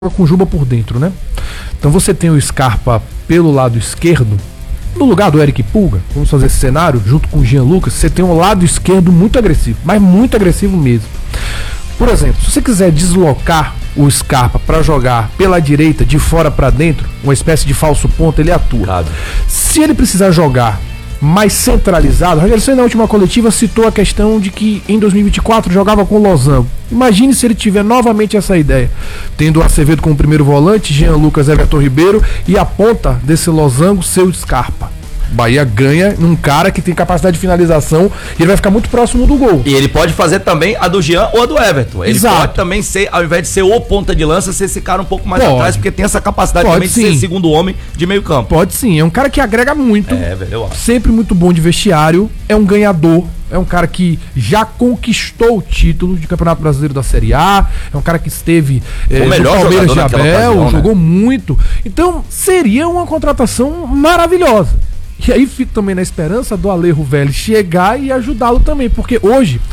com o Juba por dentro, né? Então você tem o Scarpa pelo lado esquerdo, no lugar do Eric Pulga. Vamos fazer esse cenário junto com o Jean Lucas. Você tem um lado esquerdo muito agressivo, mas muito agressivo mesmo. Por exemplo, se você quiser deslocar o Scarpa para jogar pela direita, de fora para dentro, uma espécie de falso ponta, ele atua. Cabe. Se ele precisar jogar mais centralizado, Rogério Ceni na última coletiva citou a questão de que em 2024 jogava com o Losango. Imagine se ele tiver novamente essa ideia, tendo o Acevedo como primeiro volante, Jean Lucas, Everton Ribeiro e a ponta desse Losango ser o Scarpa. Bahia ganha num cara que tem capacidade de finalização e ele vai ficar muito próximo do gol. E ele pode fazer também a do Jean ou a do Everton. Ele pode também ser, ao invés de ser o ponta de lança, ser esse cara um pouco mais atrás, porque tem essa capacidade também de ser segundo homem de meio campo. Pode sim, é um cara que agrega muito. Velho, sempre muito bom de vestiário, é um ganhador. É um cara que já conquistou o título de Campeonato Brasileiro da Série A. É um cara que esteve o melhor no Palmeiras de Abel, ocasião, jogou muito. Então seria uma contratação maravilhosa. E aí fico também na esperança do Alejo Vélez chegar e ajudá-lo também. Porque hoje,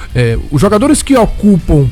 os jogadores que ocupam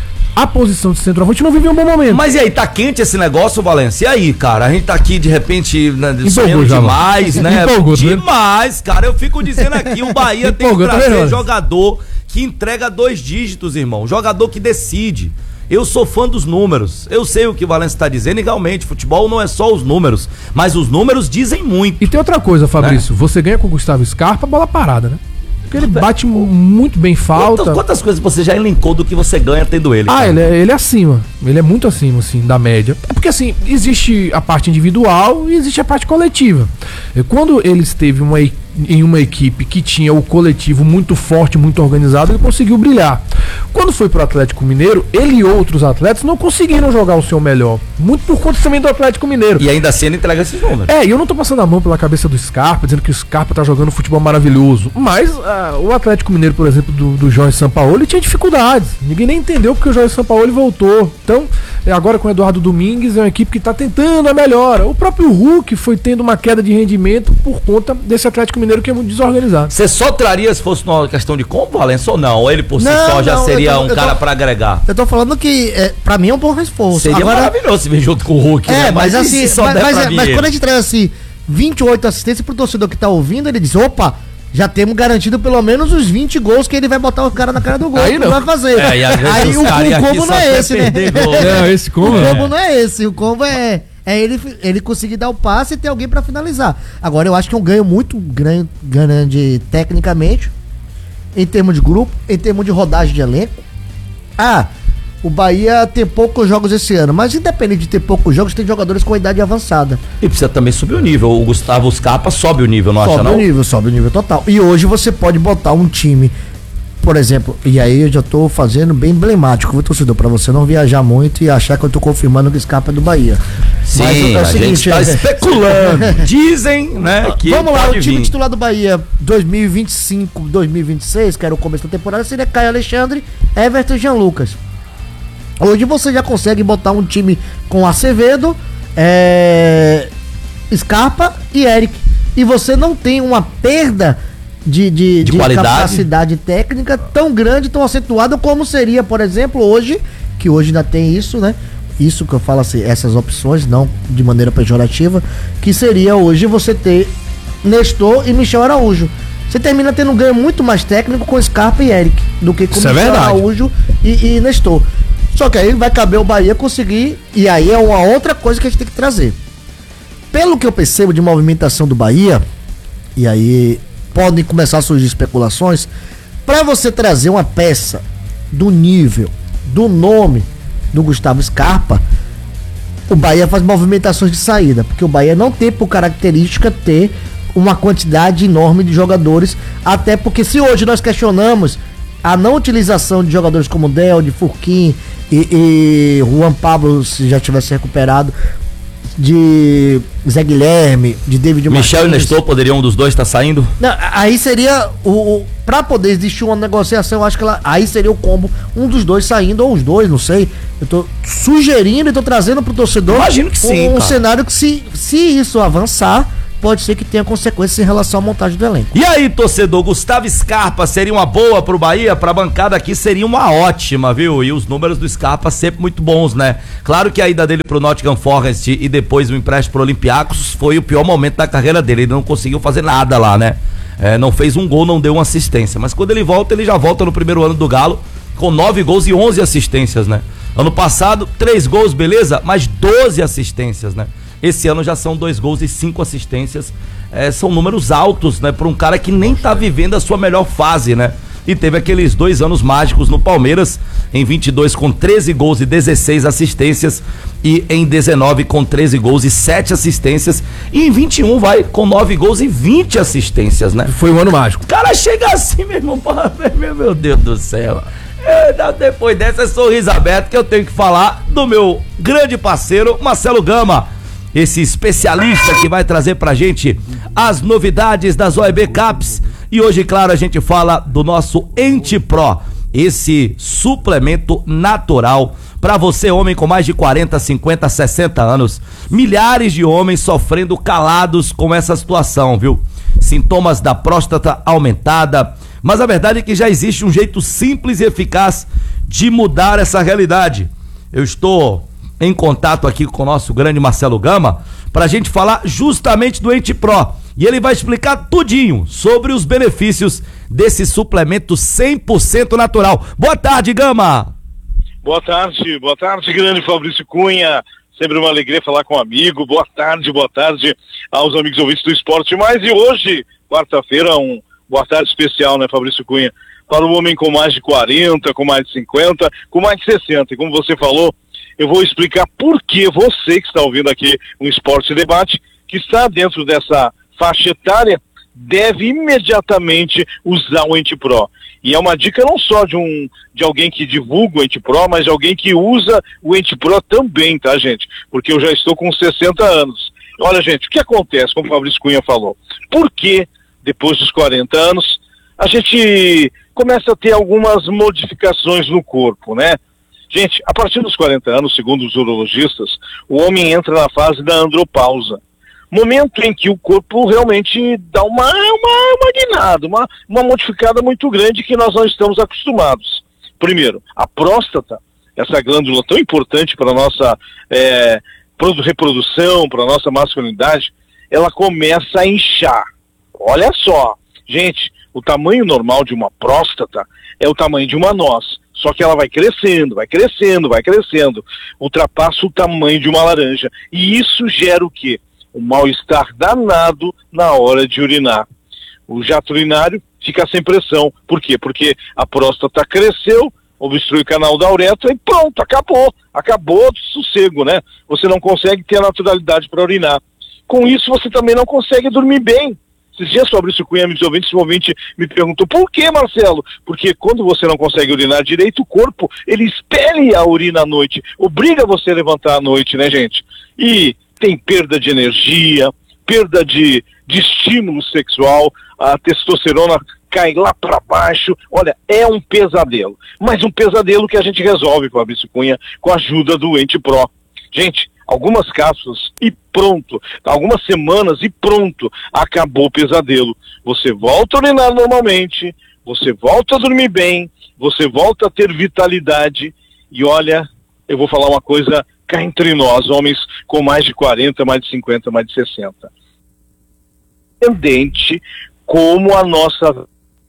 a posição de centroavante não vivem um bom momento. Mas e aí, tá quente esse negócio, Valência? E aí, cara? A gente tá aqui de repente sonhando demais, né? Demais, cara. Eu fico dizendo aqui, o Bahia tem que trazer jogador que entrega 2 dígitos, irmão. Jogador que decide. Eu sou fã dos números. Eu sei o que o Valência está dizendo e realmente, futebol não é só os números, mas os números dizem muito. E tem outra coisa, Fabrício. Você ganha com o Gustavo Scarpa, bola parada, né? Porque ele bate muito bem falta. Quantas coisas você já elencou do que você ganha tendo ele? Ele é acima. Ele é muito acima, assim, da média. É porque, assim, existe a parte individual e existe a parte coletiva. Quando ele esteve em uma equipe que tinha o coletivo muito forte, muito organizado, ele conseguiu brilhar. Quando foi pro Atlético Mineiro, ele e outros atletas não conseguiram jogar o seu melhor. Muito por conta também do Atlético Mineiro. E ainda assim ele entrega esses números. E eu não tô passando a mão pela cabeça do Scarpa, dizendo que o Scarpa tá jogando futebol maravilhoso. Mas o Atlético Mineiro, por exemplo, do Jorge Sampaoli, tinha dificuldades. Ninguém nem entendeu porque o Jorge Sampaoli voltou. Então, agora com o Eduardo Domingues, é uma equipe que tá tentando a melhora. O próprio Hulk foi tendo uma queda de rendimento por conta desse Atlético Mineiro que é muito desorganizado. Você só traria se fosse uma questão de combo, Valência, ou não? Ou ele por si só já seria um cara pra agregar? Eu tô falando que pra mim é um bom reforço. Seria maravilhoso se vir junto com o Hulk, né? Mas assim, mas quando a gente traz assim 28 assistências pro torcedor que tá ouvindo, ele diz, opa, já temos garantido pelo menos os 20 gols que ele vai botar o cara na cara do gol. Aí não vai fazer. Aí o combo não é esse, né? Esse combo o combo não é esse. O combo é ele conseguir dar o passe e ter alguém pra finalizar. Agora eu acho que é um ganho muito grande tecnicamente, em termos de grupo, em termos de rodagem de elenco. O Bahia tem poucos jogos esse ano, mas independente de ter poucos jogos, tem jogadores com idade avançada. E precisa também subir o nível. O Gustavo Scarpa sobe o nível, não acha não? Sobe o nível total. E hoje você pode botar um time, por exemplo, e aí eu já tô fazendo bem emblemático, viu, torcedor, pra você não viajar muito e achar que eu tô confirmando que o Scarpa é do Bahia. Sim, mas a gente tá especulando. Dizem, né, que vamos lá, o time titular do Bahia 2025, 2026, que era o começo da temporada, seria Caio Alexandre, Everton e Jean Lucas. Hoje você já consegue botar um time com Acevedo, Scarpa e Eric. E você não tem uma perda de capacidade técnica tão grande, tão acentuada como seria, por exemplo, hoje, que hoje ainda tem isso, né? Isso que eu falo assim, essas opções, não de maneira pejorativa, que seria hoje você ter Nestor e Michel Araújo. Você termina tendo um ganho muito mais técnico com Scarpa e Eric do que com Michel Araújo e Nestor. Só que aí vai caber o Bahia conseguir, e aí é uma outra coisa que a gente tem que trazer. Pelo que eu percebo de movimentação do Bahia, e aí podem começar a surgir especulações, para você trazer uma peça do nível, do nome do Gustavo Scarpa, o Bahia faz movimentações de saída, porque o Bahia não tem por característica ter uma quantidade enorme de jogadores, até porque se hoje nós questionamos a não utilização de jogadores como Del, de Furquim e Juan Pablo, se já tivesse recuperado, de Zé Guilherme, de David Martins. Michel e Nestor, poderiam um dos dois estar saindo? Não, aí seria pra poder existir uma negociação, eu acho que aí seria o combo, um dos dois saindo, ou os dois, não sei. Eu tô sugerindo e tô trazendo pro torcedor. Imagino que sim, um cenário que se isso avançar, pode ser que tenha consequências em relação à montagem do elenco. E aí, torcedor, Gustavo Scarpa seria uma boa pro Bahia? Pra bancada aqui seria uma ótima, viu? E os números do Scarpa sempre muito bons, né? Claro que a ida dele pro Nottingham Forest e depois o empréstimo pro Olympiacos foi o pior momento da carreira dele. Ele não conseguiu fazer nada lá, né? Não fez um gol, não deu uma assistência. Mas quando ele já volta no primeiro ano do Galo com 9 gols e 11 assistências, né? Ano passado, 3 gols, beleza, mas 12 assistências, né? Esse ano já são 2 gols e 5 assistências. São números altos, né? Para um cara que nem tá vivendo a sua melhor fase, né? E teve aqueles 2 anos mágicos no Palmeiras, em 22 com 13 gols e 16 assistências, e em 19 com 13 gols e 7 assistências, e em 21 vai com 9 gols e 20 assistências, né? Foi um ano mágico. O cara chega assim, meu irmão, meu Deus do céu. Depois dessa sorriso aberto que eu tenho que falar do meu grande parceiro Marcelo Gama, esse especialista que vai trazer pra gente as novidades das OEB Caps. E hoje, claro, a gente fala do nosso Ente Pro, esse suplemento natural para você, homem com mais de 40, 50, 60 anos. Milhares de homens sofrendo calados com essa situação, viu? Sintomas da próstata aumentada. Mas a verdade é que já existe um jeito simples e eficaz de mudar essa realidade. Eu estou em contato aqui com o nosso grande Marcelo Gama para a gente falar justamente do Ente Pro. E ele vai explicar tudinho sobre os benefícios desse suplemento 100% natural. Boa tarde, Gama! Boa tarde, grande Fabrício Cunha. Sempre uma alegria falar com um amigo. Boa tarde aos amigos ouvintes do Esporte Mais. E hoje, quarta-feira, boa tarde especial, né, Fabrício Cunha? Para o homem com mais de 40, com mais de 50, com mais de 60. E como você falou, eu vou explicar por que você que está ouvindo aqui um Esporte Debate, que está dentro dessa faixa etária, deve imediatamente usar o Ente Pro. E é uma dica não só de alguém que divulga o Ente Pro, mas de alguém que usa o Ente Pro também, tá, gente? Porque eu já estou com 60 anos. Olha, gente, o que acontece, como o Fabrício Cunha falou? Por que, depois dos 40 anos, a gente começa a ter algumas modificações no corpo, né? Gente, a partir dos 40 anos, segundo os urologistas, o homem entra na fase da andropausa. Momento em que o corpo realmente dá uma guinada, uma modificada muito grande que nós não estamos acostumados. Primeiro, a próstata, essa glândula tão importante para a nossa reprodução, para a nossa masculinidade, ela começa a inchar. Olha só, gente, o tamanho normal de uma próstata é o tamanho de uma noz, só que ela vai crescendo, ultrapassa o tamanho de uma laranja. E isso gera o quê? Um mal-estar danado na hora de urinar. O jato urinário fica sem pressão. Por quê? Porque a próstata cresceu, obstrui o canal da uretra e pronto, acabou o sossego, né? Você não consegue ter a naturalidade para urinar. Com isso, você também não consegue dormir bem. Esses dias, Fabrício Cunha, amigos ouvintes, esse ouvinte me perguntou, por que, Marcelo? Porque quando você não consegue urinar direito, o corpo, ele expele a urina à noite, obriga você a levantar à noite, né, gente? E tem perda de energia, perda de estímulo sexual, a testosterona cai lá para baixo. Olha, é um pesadelo. Mas um pesadelo que a gente resolve, Fabrício Cunha, com a ajuda do Ente Pro. Gente, algumas cápsulas e pronto, algumas semanas e pronto, acabou o pesadelo. Você volta a urinar normalmente, você volta a dormir bem, você volta a ter vitalidade. E olha, eu vou falar uma coisa cá entre nós, homens com mais de 40, mais de 50, mais de 60. Independente como a nossa...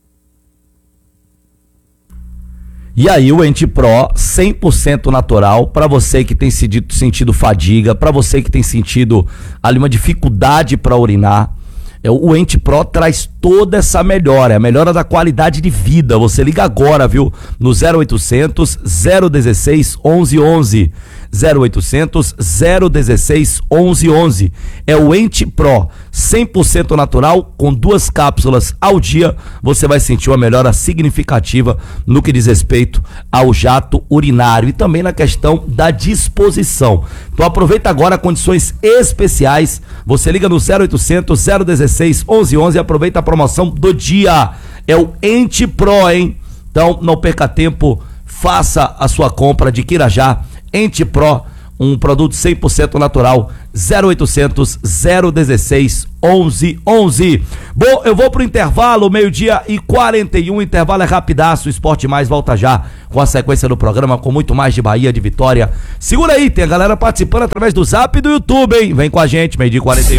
E aí o Ente Pro 100% natural, para você que tem sentido fadiga, para você que tem sentido ali uma dificuldade para urinar, o Ente Pro traz toda essa melhora, a melhora da qualidade de vida. Você liga agora, viu? No 0800 016 1111. 0800 016 1111. É o Ente Pro 100% natural, com 2 cápsulas ao dia. Você vai sentir uma melhora significativa no que diz respeito ao jato urinário e também na questão da disposição. Então aproveita agora condições especiais. Você liga no 0800 016 1111 e aproveita a promoção do dia. É o Ente Pro, hein? Então não perca tempo, faça a sua compra, adquira já Ente Pro, um produto 100% natural. 0800 016 1111. Bom, eu vou pro intervalo, 12h41, intervalo é rapidaço, o Esporte Mais volta já com a sequência do programa, com muito mais de Bahia, de Vitória. Segura aí, tem a galera participando através do Zap e do YouTube, hein? Vem com a gente, 12h41.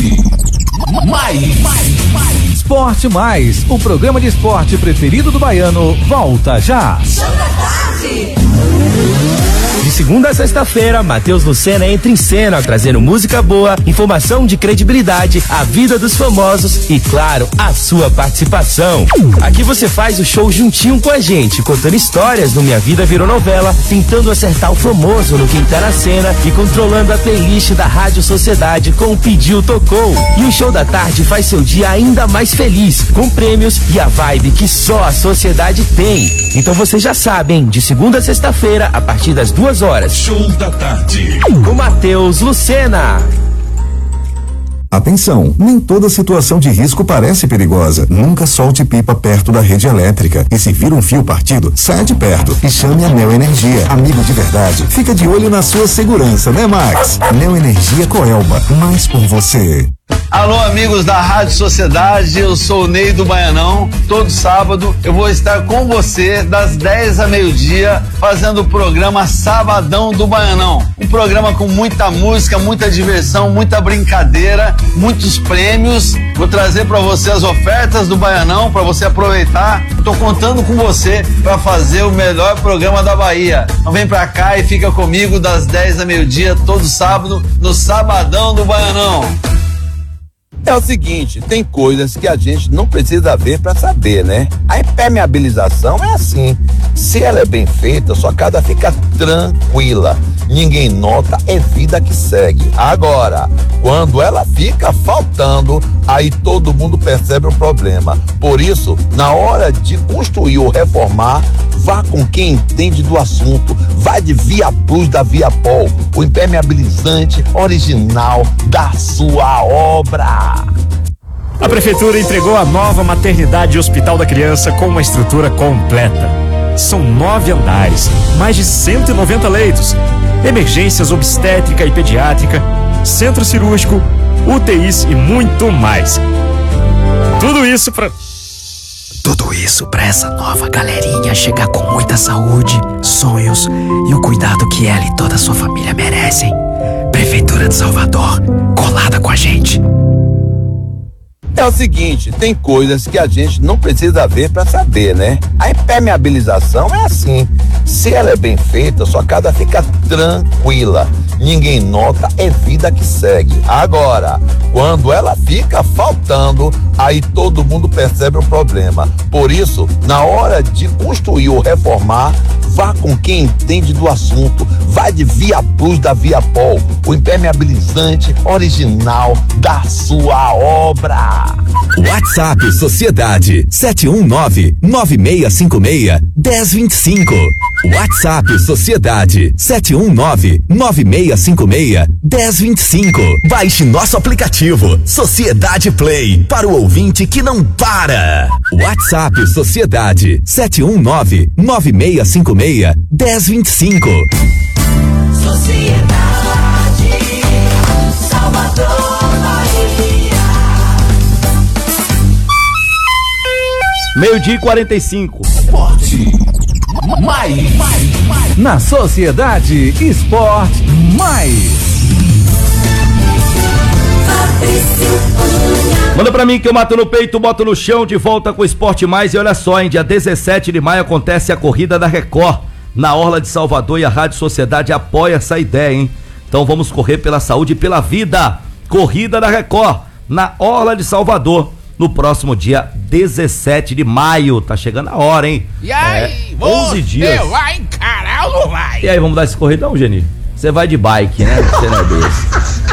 Esporte Mais, o programa de esporte preferido do baiano, volta já. De segunda a sexta-feira, Matheus Lucena entra em cena, trazendo música boa, informação de credibilidade, a vida dos famosos e, claro, a sua participação. Aqui você faz o show juntinho com a gente, contando histórias do Minha Vida Virou Novela, tentando acertar o famoso no Quem Tá na Cena e controlando a playlist da Rádio Sociedade com o Pediu Tocou. E o show da tarde faz seu dia ainda mais feliz, com prêmios e a vibe que só a Sociedade tem. Então você já sabe, hein? De segunda a sexta-feira, a partir das 2 horas. Show da tarde. Com Matheus Lucena. Atenção, nem toda situação de risco parece perigosa. Nunca solte pipa perto da rede elétrica. E se vir um fio partido, saia de perto e chame a Neo Energia. Amigo de verdade, fica de olho na sua segurança, né, Max? Neo Energia Coelba, mais por você. Alô, amigos da Rádio Sociedade, eu sou o Ney do Baianão. Todo sábado eu vou estar com você das 10 a meio-dia fazendo o programa Sabadão do Baianão. Um programa com muita música, muita diversão, muita brincadeira, muitos prêmios. Vou trazer para você as ofertas do Baianão para você aproveitar. Tô contando com você para fazer o melhor programa da Bahia. Então vem pra cá e fica comigo das 10 a meio-dia todo sábado no Sabadão do Baianão. É o seguinte, tem coisas que a gente não precisa ver para saber, né? A impermeabilização é assim. Se ela é bem feita, sua casa fica tranquila. Ninguém nota, é vida que segue. Agora, quando ela fica faltando, aí todo mundo percebe o problema. Por isso, na hora de construir ou reformar, vá com quem entende do assunto. Vá de Via Plus da Viapol, o impermeabilizante original da sua obra. A Prefeitura entregou a nova maternidade e hospital da criança com uma estrutura completa. São 9 andares, mais de 190 leitos, emergências obstétrica e pediátrica, centro cirúrgico, UTIs e muito mais. Tudo isso para essa nova galerinha chegar com muita saúde, sonhos e o cuidado que ela e toda a sua família merecem. Prefeitura de Salvador, colada com a gente. É o seguinte, tem coisas que a gente não precisa ver para saber, né? A impermeabilização é assim. Se ela é bem feita, sua casa fica tranquila. Ninguém nota, é vida que segue. Agora, quando ela fica faltando, aí todo mundo percebe o problema. Por isso, na hora de construir ou reformar, vá com quem entende do assunto. Vá de Via Plus da Viapol, o impermeabilizante original da sua obra. WhatsApp Sociedade 719-9656-1025. WhatsApp Sociedade 719-9656-1025. Baixe nosso aplicativo Sociedade Play para o ouvinte que não para. WhatsApp Sociedade 719-9656-1025. Sociedade Salvador, Bahia. 12h45. Esporte Mais. Na Sociedade Esporte Mais. Manda pra mim que eu mato no peito, boto no chão, de volta com o Esporte Mais. E olha só, em dia 17 de maio acontece a Corrida da Record na Orla de Salvador, e a Rádio Sociedade apoia essa ideia, hein? Então vamos correr pela saúde e pela vida. Corrida da Record na Orla de Salvador no próximo dia 17 de maio. Tá chegando a hora, hein? E aí, 11 dias. Você vai encarar ou não vai? E aí, vamos dar esse corridão, Geni? Você vai de bike, né? Você não é desse.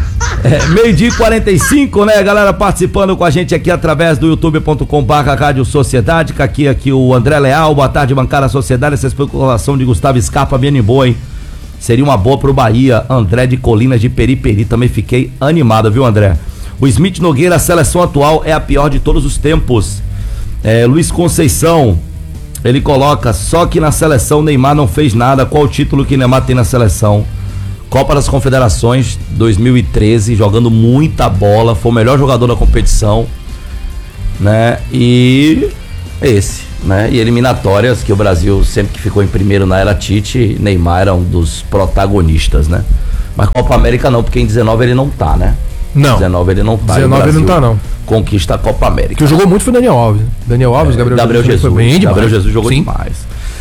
12h45, né, galera, participando com a gente aqui através do youtube.com/Rádio Sociedade. Aqui o André Leal, boa tarde, bancada Sociedade. Essa especulação de Gustavo Scarpa bem boa, hein? Seria uma boa pro Bahia. André de Colinas de Periperi, também fiquei animado, viu, André? O Smith Nogueira, a seleção atual é a pior de todos os tempos. Luiz Conceição, ele coloca, só que na seleção Neymar não fez nada. Qual o título que Neymar tem na seleção? Copa das Confederações 2013, jogando muita bola, foi o melhor jogador da competição, né? E né? E eliminatórias, que o Brasil sempre que ficou em primeiro na era Tite, Neymar era um dos protagonistas, né? Mas Copa América não, porque em 19 ele não tá, né? Não. 19 ele não tá. 19 ele não tá, não. Conquista a Copa América. Quem jogou muito foi Daniel Alves. Gabriel Jesus. Foi bem demais. Gabriel Jesus jogou demais.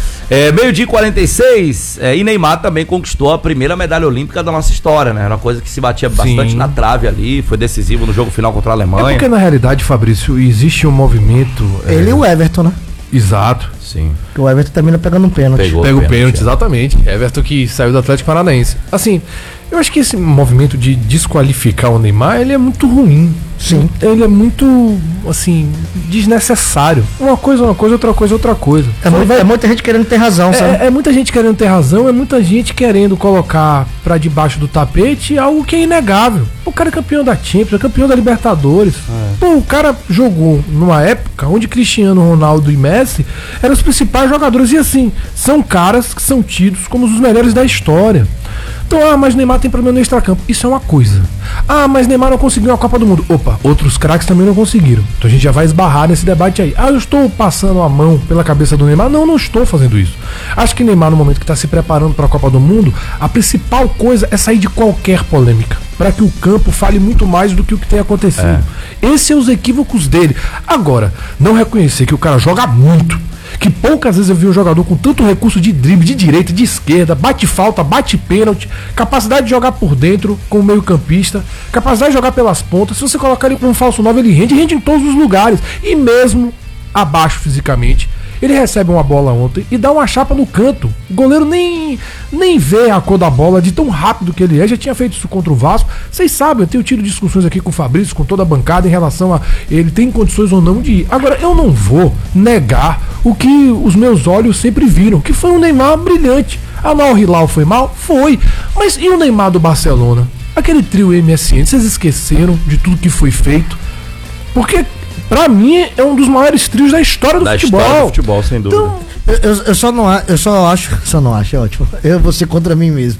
12h46, e Neymar também conquistou a primeira medalha olímpica da nossa história, né? Era uma coisa que se batia bastante na trave ali, foi decisivo no jogo final contra a Alemanha. É porque na realidade, Fabrício, existe um movimento... Ele e o Everton, né? Exato. Sim. O Everton termina pegando um pênalti. Pega o pênalti, exatamente. Everton que saiu do Atlético Paranaense. Assim, eu acho que esse movimento de desqualificar o Neymar, ele é muito ruim. Sim. Ele é muito, assim, desnecessário. Uma coisa, outra coisa. É muita gente querendo ter razão, sabe? É muita gente querendo ter razão, é muita gente querendo colocar pra debaixo do tapete algo que é inegável. O cara é campeão da Champions, é campeão da Libertadores. Pô, o cara jogou numa época onde Cristiano Ronaldo e Messi eram os principais jogadores. E assim, são caras que são tidos como os melhores da história. Então, mas Neymar tem problema no extracampo. Isso é uma coisa. Mas Neymar não conseguiu a Copa do Mundo. Opa, outros craques também não conseguiram. Então a gente já vai esbarrar nesse debate aí. Eu estou passando a mão pela cabeça do Neymar? Não estou fazendo isso. Acho que Neymar, no momento que está se preparando para a Copa do Mundo, a principal coisa é sair de qualquer polêmica, para que o campo fale muito mais do que o que tem acontecido. Esses são os equívocos dele. Agora, não reconhecer que o cara joga muito, que poucas vezes eu vi um jogador com tanto recurso de drible, de direita, de esquerda, bate falta, bate pênalti, capacidade de jogar por dentro como meio campista, capacidade de jogar pelas pontas. Se você colocar ele como um falso 9, ele rende em todos os lugares. E mesmo abaixo fisicamente, ele recebe uma bola ontem e dá uma chapa no canto. O goleiro nem vê a cor da bola de tão rápido que ele é. Já tinha feito isso contra o Vasco. Vocês sabem, eu tenho tido discussões aqui com o Fabrício, com toda a bancada, em relação a ele tem condições ou não de ir. Agora, eu não vou negar o que os meus olhos sempre viram, que foi um Neymar brilhante. Al Hilal foi mal? Foi. Mas e o Neymar do Barcelona? Aquele trio MSN, vocês esqueceram de tudo que foi feito? Porque... pra mim, é um dos maiores trios da história do futebol. História do futebol, sem dúvida. Então, eu só acho, é ótimo. Eu vou ser contra mim mesmo.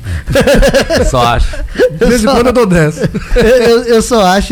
Só acho. De vez em quando eu dou dessa. Eu só acho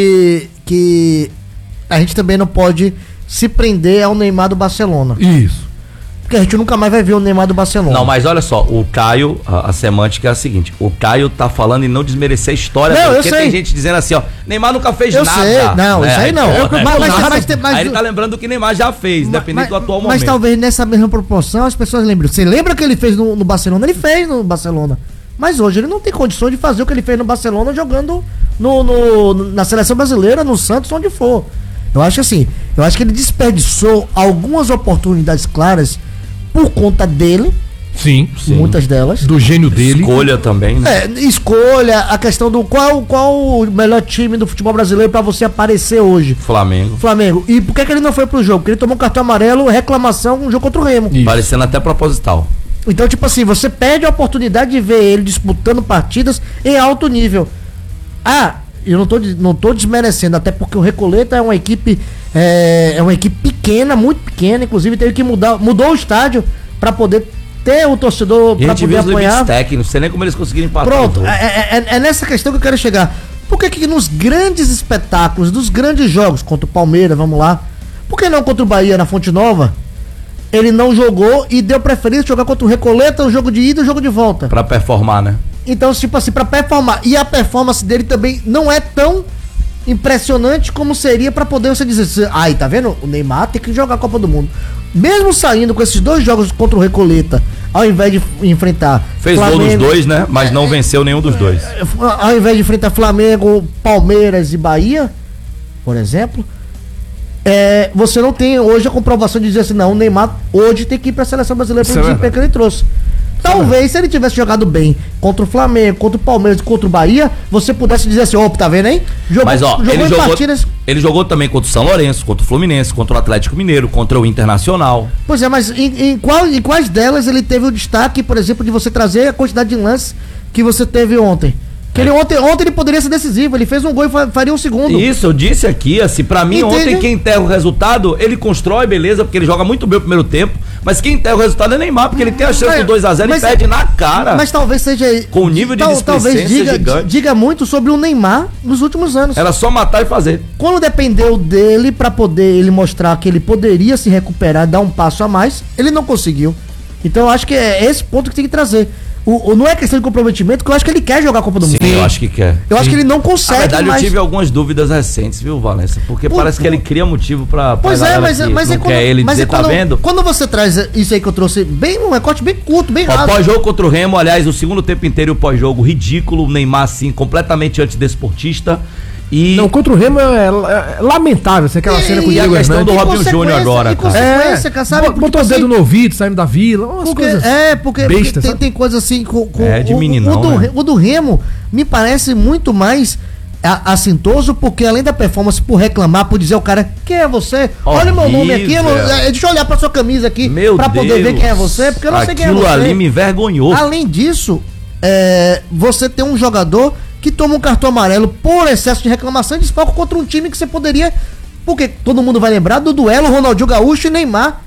que a gente também não pode se prender ao Neymar do Barcelona. Isso. Porque a gente nunca mais vai ver o Neymar do Barcelona. Não, mas olha só, o Caio, a semântica é a seguinte: o Caio tá falando em não desmerecer a história dele, porque tem gente dizendo assim, ó, Neymar nunca fez nada. Eu sei, não, isso aí não. Aí ele tá lembrando do que Neymar já fez, independente do atual momento. Mas talvez nessa mesma proporção as pessoas lembram. Você lembra que ele fez no Barcelona? Ele fez no Barcelona. Mas hoje ele não tem condições de fazer o que ele fez no Barcelona jogando na seleção brasileira, no Santos, onde for. Eu acho que ele desperdiçou algumas oportunidades claras por conta dele. Sim. Muitas delas. Do gênio dele. Escolha também, né? Escolha, a questão do qual o melhor time do futebol brasileiro pra você aparecer hoje. Flamengo. E por que ele não foi pro jogo? Porque ele tomou um cartão amarelo, reclamação, um jogo contra o Remo. Isso. Parecendo até proposital. Então, tipo assim, você perde a oportunidade de ver ele disputando partidas em alto nível. Eu não tô desmerecendo, até porque o Recoleta é uma equipe pequena, muito pequena, inclusive teve que mudou o estádio para poder ter o torcedor para poder apoiar. Não sei nem como eles conseguiram empatar. Pronto, é nessa questão que eu quero chegar. Por que nos grandes espetáculos, dos grandes jogos, contra o Palmeiras, vamos lá, por que não contra o Bahia na Fonte Nova, ele não jogou e deu preferência de jogar contra o Recoleta, o jogo de ida e o jogo de volta? Pra performar, né? Então, tipo assim, pra performar. E a performance dele também não é tão impressionante como seria pra poder você dizer, tá vendo? O Neymar tem que jogar a Copa do Mundo. Mesmo saindo com esses dois jogos contra o Recoleta, ao invés de enfrentar Fez Flamengo, gol dos dois, né? Mas não venceu nenhum dos dois. Ao invés de enfrentar Flamengo, Palmeiras e Bahia, por exemplo, você não tem hoje a comprovação de dizer assim, não, o Neymar hoje tem que ir pra seleção brasileira pelo desempenho que ele trouxe. Talvez se ele tivesse jogado bem contra o Flamengo, contra o Palmeiras, contra o Bahia, você pudesse dizer assim, tá vendo aí? Ele jogou também contra o São Lourenço, contra o Fluminense, contra o Atlético Mineiro, contra o Internacional. Pois é, mas em quais delas ele teve o destaque, por exemplo, de você trazer a quantidade de lances que você teve ontem? Que ontem ele poderia ser decisivo, ele fez um gol e faria um segundo. Isso, eu disse aqui, assim, pra mim, ontem quem enterra o resultado, ele constrói, beleza, porque ele joga muito bem o primeiro tempo, Mas quem enterra o resultado é Neymar, porque ele tem a chance do 2x0 e perde na cara. Mas talvez seja... Com o nível de displicência gigante. Diga muito sobre o Neymar nos últimos anos. Era só matar e fazer. Quando dependeu dele pra poder ele mostrar que ele poderia se recuperar, dar um passo a mais, ele não conseguiu. Então eu acho que é esse ponto que tem que trazer. Não é questão de comprometimento, que eu acho que ele quer jogar a Copa do Mundo. Sim, eu acho que quer. Eu acho que ele não consegue. Na verdade, eu tive algumas dúvidas recentes, viu, Valença? Porque parece que ele cria motivo pra pois é, mas quer ele dizer, tá vendo? Quando você traz isso aí que eu trouxe, um recorte bem curto, bem rápido. Pós-jogo contra o Remo, aliás, o segundo tempo inteiro, o pós-jogo ridículo, o Neymar, assim, completamente antidesportista. E... Não, contra o Remo é lamentável, assim, aquela cena com o Diego Hernandes. A questão do Robinho Júnior agora, cara, sabe? Botou o dedo no ouvido, saindo da vila, umas coisas porque tem coisa assim com de meninão, o do Remo me parece muito mais assintoso, porque além da performance, por reclamar, por dizer o cara, quem é você? Olha meu nome aqui, deixa eu olhar pra sua camisa aqui, pra poder ver quem é você, porque eu não sei quem é você. Aquilo ali me envergonhou. Além disso, você tem um jogador que toma um cartão amarelo por excesso de reclamação e desfalco contra um time que você poderia... Porque todo mundo vai lembrar do duelo Ronaldinho Gaúcho e Neymar.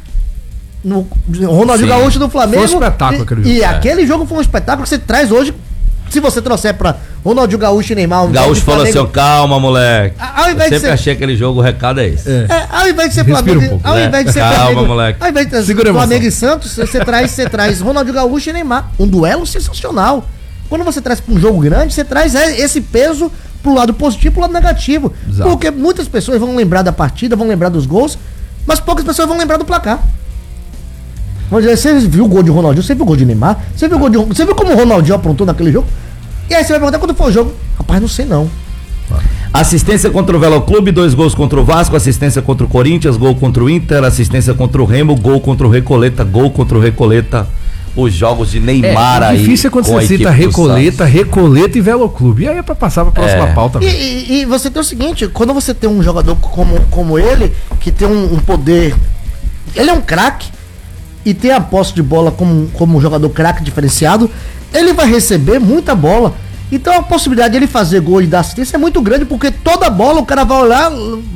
Ronaldinho Gaúcho do Flamengo. Foi um espetáculo aquele jogo. E aquele jogo foi um espetáculo que você traz hoje. Se você trouxer pra Ronaldinho Gaúcho e Neymar... Gaúcho falou assim, calma, moleque. Eu sempre achei aquele jogo, o recado é esse. Ao invés de ser Flamengo... Ao invés de ser calma, moleque. Ao invés de ser Flamengo e Santos, você traz Ronaldinho Gaúcho e Neymar. Um duelo sensacional. Quando você traz para um jogo grande, você traz esse peso pro lado positivo e pro lado negativo. Exato. Porque muitas pessoas vão lembrar da partida, vão lembrar dos gols, mas poucas pessoas vão lembrar do placar. Vamos dizer, você viu o gol de Ronaldinho, você viu o gol de Neymar, você viu como o Ronaldinho aprontou naquele jogo? E aí você vai perguntar quando foi o jogo. Rapaz, não sei não. Assistência contra o Velo Clube, 2 gols contra o Vasco, assistência contra o Corinthians, gol contra o Inter, assistência contra o Remo, gol contra o Recoleta, gol contra o Recoleta. Os jogos de Neymar aí. É difícil quando você cita Recoleta e Velo Clube. E aí é pra passar pra próxima pauta. E você tem o seguinte, quando você tem um jogador como ele, que tem um poder... Ele é um craque e tem a posse de bola como um jogador craque diferenciado, ele vai receber muita bola. Então a possibilidade de ele fazer gol e dar assistência é muito grande, porque toda bola o cara vai olhar,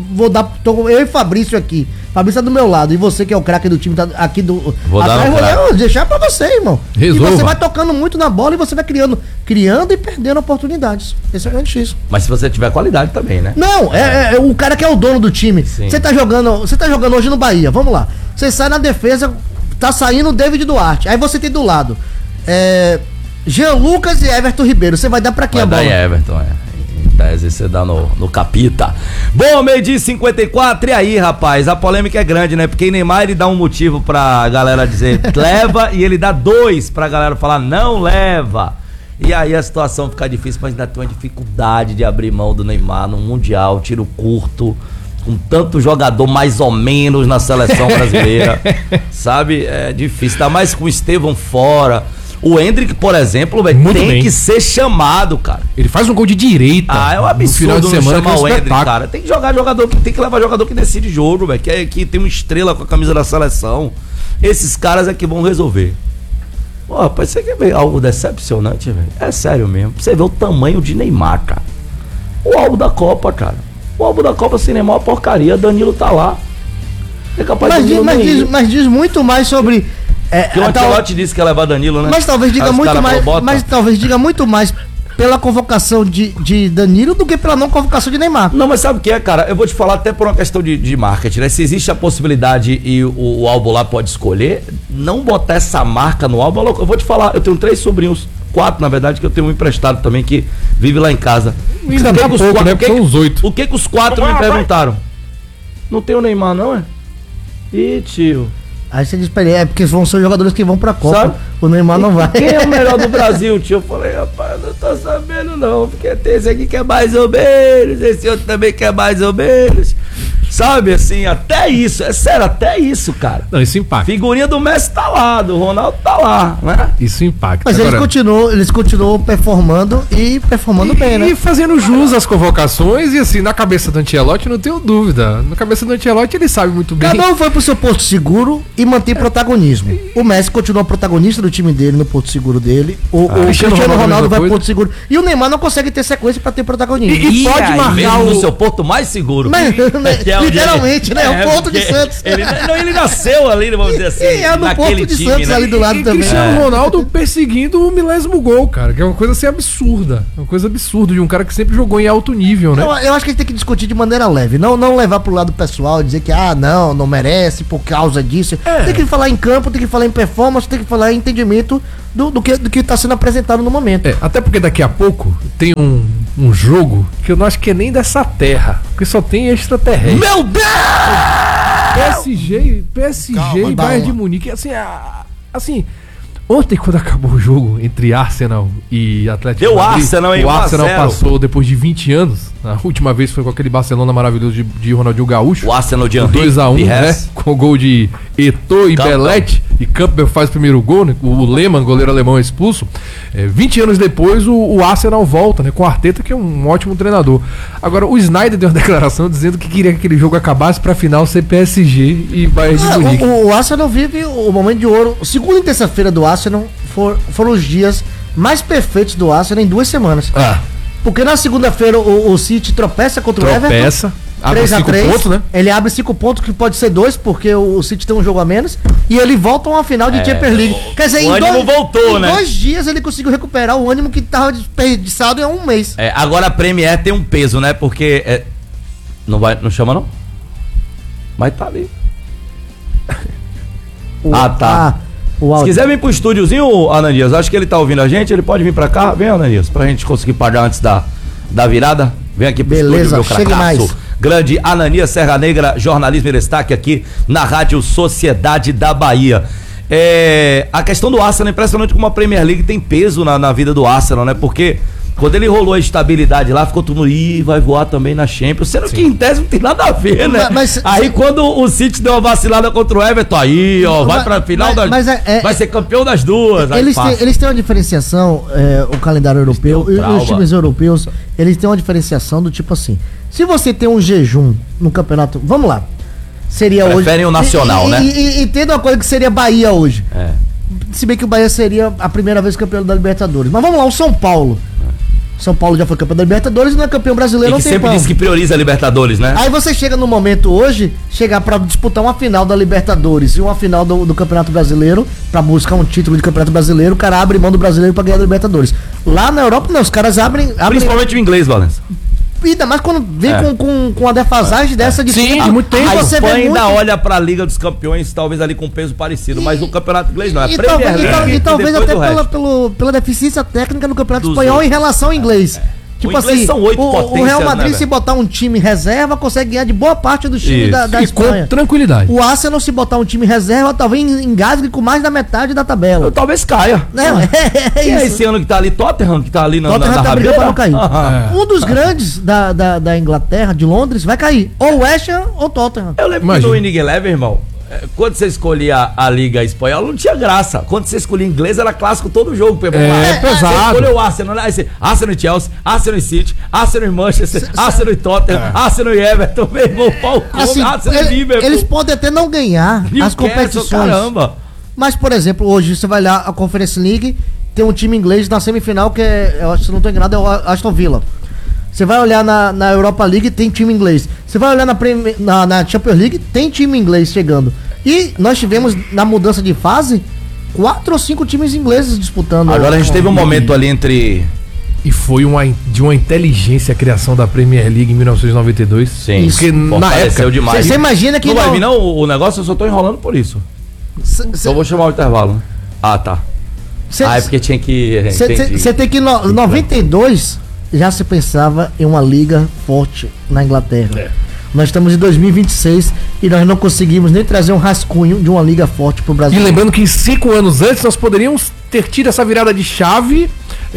eu e Fabrício aqui. Fabrício tá do meu lado, e você que é o craque do time, tá aqui do... Vou deixar pra você, irmão. Resolva. E você vai tocando muito na bola e você vai criando e perdendo oportunidades. Esse é o grande X. Mas se você tiver qualidade também, né? Não, é o cara que é o dono do time. Você tá jogando hoje no Bahia, vamos lá. Você sai na defesa, tá saindo o David Duarte. Aí você tem do lado Jean Lucas e Everton Ribeiro. Você vai dar pra quem a bola? Vai dar Everton, Em tese você dá no capita. Bom, 12h54, e aí, rapaz? A polêmica é grande, né? Porque Neymar, ele dá um motivo pra galera dizer leva, e ele dá 2 pra galera falar não leva. E aí a situação fica difícil, mas ainda tem uma dificuldade de abrir mão do Neymar no Mundial, tiro curto, com tanto jogador mais ou menos na seleção brasileira. Sabe? É difícil, ainda mais com o Estevão fora. O Endrick, por exemplo, tem que ser chamado, cara. Ele faz um gol de direita. É um absurdo não chamar o Endrick, cara. Tem que jogar jogador, tem que levar jogador que decide jogo, velho. Que tem uma estrela com a camisa da seleção. Esses caras é que vão resolver. Pô, rapaz, você quer ver algo decepcionante, velho? É sério mesmo. Você vê o tamanho de Neymar, cara. O álbum da Copa, cara. O álbum da Copa sem Neymar é uma porcaria. Danilo tá lá. É capaz mas diz muito mais sobre... que o Ancelotti disse que ia levar Danilo, né? Mas talvez diga muito mais pela convocação de Danilo do que pela não convocação de Neymar. Não, mas sabe o que é, cara? Eu vou te falar até por uma questão de marketing, né? Se existe a possibilidade e o álbum lá pode escolher, não botar essa marca no álbum, eu vou te falar, eu tenho 3 sobrinhos, 4 na verdade, que eu tenho um emprestado também que vive lá em casa. Ainda dá pouco, né? Porque são os 8. O que os 4 me perguntaram? Não tem o Neymar, não é? Ih, tio... Aí você diz pra ele, porque vão ser jogadores que vão pra Copa. Sabe? O Neymar não vai. Quem é o melhor do Brasil, tio? Eu falei, rapaz, não tô sabendo não, porque tem esse aqui que é mais ou menos, esse outro também que é mais ou menos. Sabe, assim, até isso, é sério, até isso, cara. Não, isso impacta. Figurinha do Messi tá lá, do Ronaldo tá lá, né? Isso impacta. Mas agora, eles continuam performando bem, né? E fazendo jus às convocações, e assim, na cabeça do Ancelotti, não tenho dúvida. Na cabeça do Ancelotti, ele sabe muito bem. Cada um foi pro seu porto seguro e mantém protagonismo. O Messi continua protagonista do time dele, no porto seguro dele. O Cristiano Ronaldo vai pro porto seguro. E o Neymar não consegue ter sequência pra ter protagonismo. E pode marcar no seu porto mais seguro. Mas, que é Literalmente, né? É o Porto de Santos. Ele nasceu ali, vamos dizer assim. E é no Porto de Santos, né? Ali do lado também. Cristiano Ronaldo perseguindo o milésimo gol, cara. Que é uma coisa assim absurda. Uma coisa absurda de um cara que sempre jogou em alto nível, né? Eu acho que a gente tem que discutir de maneira leve. Não levar pro lado pessoal, dizer que, não merece por causa disso. Tem que falar em campo, tem que falar em performance, tem que falar em entendimento do que tá sendo apresentado no momento. Até porque daqui a pouco tem um jogo que eu não acho que é nem dessa terra, porque só tem extraterrestre. Meu Deus! PSG e Bayern de Munique, assim, ontem quando acabou o jogo entre Arsenal e Atlético Deu Madrid, Arsenal, hein? O Arsenal passou depois de 20 anos. A última vez foi com aquele Barcelona maravilhoso de Ronaldinho Gaúcho. O Arsenal de 2-1, né? Com o gol de Eto'o e Belete. E Campbell faz o primeiro gol, né? O Lehmann, goleiro alemão, é expulso. 20 anos depois, o Arsenal volta, né? Com o Arteta, que é um ótimo treinador. Agora, o Snyder deu uma declaração dizendo que queria que aquele jogo acabasse pra final ser PSG e Bayern de Munique. O Arsenal vive o momento de ouro. Segunda e terça-feira do Arsenal foram os dias mais perfeitos do Arsenal em 2 semanas. Porque na segunda-feira o City tropeça contra o Everton. Abre 5 pontos, né? Ele abre 5 pontos, que pode ser 2, porque o City tem um jogo a menos. E ele volta a uma final de Champions League. Quer dizer, o ânimo voltou, né? Em 2 dias ele conseguiu recuperar o ânimo que tava desperdiçado em 1 mês. Agora a Premier tem um peso, né? Porque. Não chama, não? Mas tá ali. Tá. Se quiser vir pro estúdiozinho, Ananias, acho que ele tá ouvindo a gente, ele pode vir pra cá. Vem, Ananias, pra gente conseguir pagar antes da virada. Vem aqui pro estúdio, meu cracaço. Grande Ananias Serra Negra, jornalismo em destaque aqui na Rádio Sociedade da Bahia. A questão do Arsenal é impressionante como a Premier League tem peso na vida do Arsenal, né? Porque quando ele rolou a estabilidade lá, ficou todo mundo, vai voar também na Champions, sendo que em tese não tem nada a ver, né? Aí quando o City deu uma vacilada contra o Everton, vai pra final vai ser campeão das duas. Eles têm uma diferenciação, o calendário europeu e os times europeus, eles têm uma diferenciação do tipo assim, se você tem um jejum no campeonato, vamos lá, seria preferem hoje... Preferem o Nacional, né? E tendo uma coisa que seria Bahia hoje. Se bem que o Bahia seria a primeira vez campeão da Libertadores. Mas vamos lá, o São Paulo. São Paulo já foi campeão da Libertadores e não é campeão brasileiro. E que sempre diz que prioriza a Libertadores, né? Aí você chega no momento hoje, chegar pra disputar uma final da Libertadores e uma final do Campeonato Brasileiro, pra buscar um título de Campeonato Brasileiro, o cara abre mão do brasileiro pra ganhar da Libertadores. Lá na Europa, não, os caras abrem... Principalmente o inglês, Valença. Ainda mais quando vem com a defasagem dessa de muito tempo. A Espanha ainda olha pra Liga dos Campeões, talvez ali com peso parecido, mas o Campeonato Inglês não. E talvez até pela deficiência técnica no Campeonato Espanhol em relação ao inglês. Tipo assim, são 8 potências, o Real Madrid, se botar um time reserva, consegue ganhar de boa parte dos times da Espanha. Com tranquilidade. O Arsenal, se botar um time reserva, talvez engasgue com mais da metade da tabela. Talvez caia. É isso. Esse ano que tá ali, Tottenham, que tá ali na Tottenham tá brigando pra não cair. Um dos É. grandes da Inglaterra, de Londres, vai cair. Ou West Ham ou Tottenham. Eu lembro que no Winning Eleven, irmão, quando você escolhia a Liga Espanhola, não tinha graça. Quando você escolhia inglês, era clássico todo jogo. Pesado. Você escolheu o Arsenal, aí você, Arsenal e Chelsea, Arsenal e City, Arsenal e Manchester, Arsenal e Tottenham, Arsenal e Everton, meu irmão, assim, Arsenal e Liverpool. Eles podem até não ganhar as competições. Caramba. Mas, por exemplo, hoje você vai lá a Conference League, tem um time inglês na semifinal que eu acho que se não estou enganado, é o Aston Villa. Você vai olhar na Europa League, tem time inglês. Você vai olhar na Champions League, tem time inglês chegando. E nós tivemos, na mudança de fase, 4 ou 5 times ingleses disputando. Agora a gente teve um momento ali entre... E foi de uma inteligência a criação da Premier League em 1992. Sim, porque na época... demais. Você imagina que... Não vai vir não o negócio, eu só tô enrolando por isso. Então eu vou chamar o intervalo, né? Tá. É porque tinha que... Você tem que... Em 92... já se pensava em uma liga forte na Inglaterra. Nós estamos em 2026 e nós não conseguimos nem trazer um rascunho de uma liga forte pro Brasil. E lembrando que 5 anos antes nós poderíamos ter tido essa virada de chave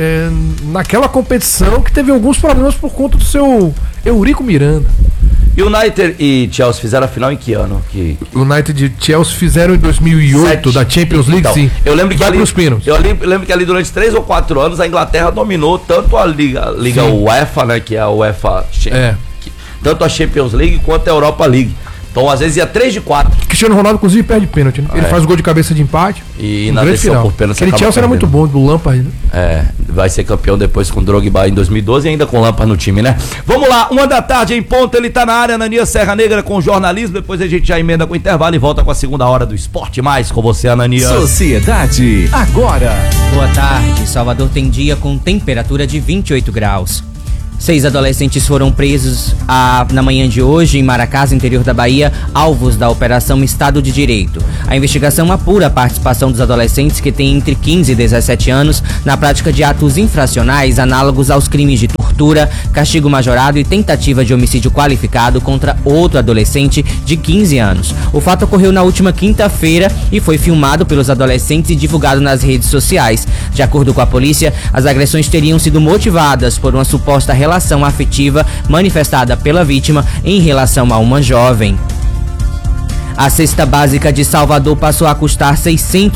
naquela competição que teve alguns problemas por conta do seu Eurico Miranda. United e Chelsea fizeram a final em que ano? United e Chelsea fizeram em 2008 da Champions League, então, sim. Eu lembro que ali, eu lembro que ali durante 3 ou 4 anos a Inglaterra dominou tanto a Liga UEFA, né, que é a UEFA, tanto a Champions League quanto a Europa League. Então, às vezes, ia 3 de 4. Cristiano Ronaldo, inclusive, perde pênalti, né? Ele faz o gol de cabeça de empate. E na decisão por pênalti. Aquele Chelsea era muito bom, do Lampard, né? Vai ser campeão depois com o Drogba em 2012 e ainda com o Lampard no time, né? Vamos lá, 1h em ponto, ele tá na área, Ananias Serra Negra com jornalismo, depois a gente já emenda com o intervalo e volta com a segunda hora do Esporte Mais com você, Ananias. Sociedade, agora. Boa tarde, Salvador tem dia com temperatura de 28 graus. 6 adolescentes foram presos na manhã de hoje em Maracás, interior da Bahia, alvos da Operação Estado de Direito. A investigação apura a participação dos adolescentes que têm entre 15 e 17 anos na prática de atos infracionais análogos aos crimes de tortura, castigo majorado e tentativa de homicídio qualificado contra outro adolescente de 15 anos. O fato ocorreu na última quinta-feira e foi filmado pelos adolescentes e divulgado nas redes sociais. De acordo com a polícia, as agressões teriam sido motivadas por uma suposta relação afetiva manifestada pela vítima em relação a uma jovem. A cesta básica de Salvador passou a custar R$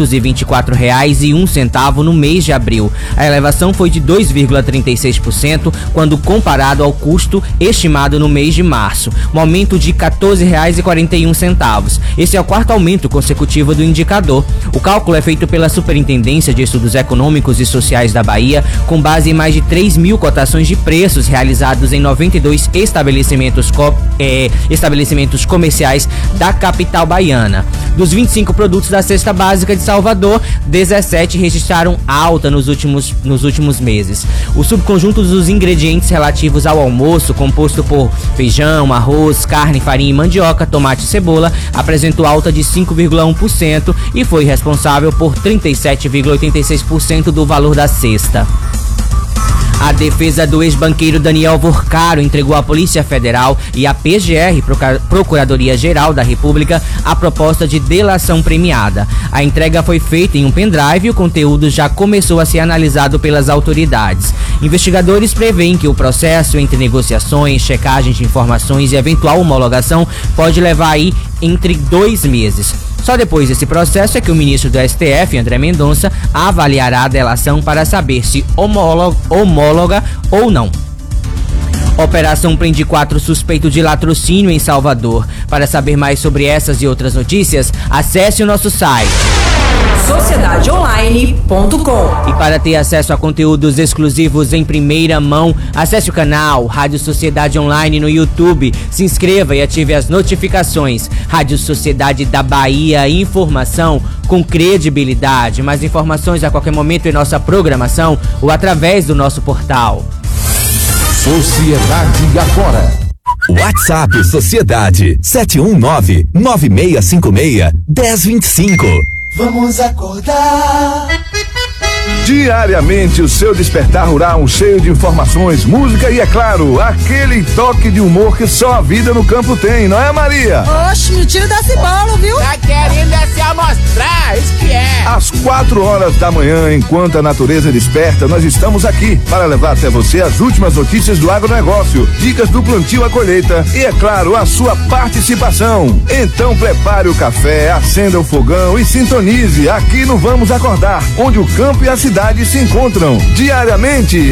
624,01 no mês de abril. A elevação foi de 2,36% quando comparado ao custo estimado no mês de março, um aumento de R$ 14,41. Esse é o quarto aumento consecutivo do indicador. O cálculo é feito pela Superintendência de Estudos Econômicos e Sociais da Bahia, com base em mais de 3 mil cotações de preços realizados em 92 estabelecimentos comerciais da capital baiana. Dos 25 produtos da cesta básica de Salvador, 17 registraram alta nos últimos meses. O subconjunto dos ingredientes relativos ao almoço, composto por feijão, arroz, carne, farinha e mandioca, tomate e cebola, apresentou alta de 5,1% e foi responsável por 37,86% do valor da cesta. A defesa do ex-banqueiro Daniel Vorcaro entregou à Polícia Federal e à PGR, Procuradoria-Geral da República, a proposta de delação premiada. A entrega foi feita em um pendrive e o conteúdo já começou a ser analisado pelas autoridades. Investigadores preveem que o processo entre negociações, checagem de informações e eventual homologação pode levar aí entre 2 meses. Só depois desse processo é que o ministro do STF, André Mendonça, avaliará a delação para saber se homóloga ou não. Operação prende 4 suspeitos de latrocínio em Salvador. Para saber mais sobre essas e outras notícias, acesse o nosso site sociedadeonline.com. E para ter acesso a conteúdos exclusivos em primeira mão, acesse o canal Rádio Sociedade Online no YouTube, se inscreva e ative as notificações. Rádio Sociedade da Bahia, informação com credibilidade. Mais informações a qualquer momento em nossa programação ou através do nosso portal. Sociedade agora. WhatsApp Sociedade 719-9656-1025. Vamos acordar. Diariamente o seu despertar rural cheio de informações, música e, é claro, aquele toque de humor que só a vida no campo tem, não é, Maria? Oxe, me tira desse bolo, viu? Tá querendo se amostrar, isso que é. Às 4 horas da manhã, enquanto a natureza desperta, nós estamos aqui para levar até você as últimas notícias do agronegócio, dicas do plantio à colheita e, é claro, a sua participação. Então prepare o café, acenda o fogão e sintonize aqui no Vamos Acordar, onde o campo e a cidade se encontram diariamente